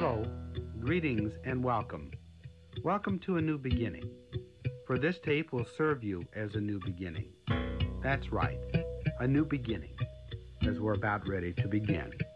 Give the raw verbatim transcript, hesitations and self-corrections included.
Hello, greetings and welcome. Welcome to a new beginning. For this tape will serve you as a new beginning. That's right, a new beginning, as we're about ready to begin.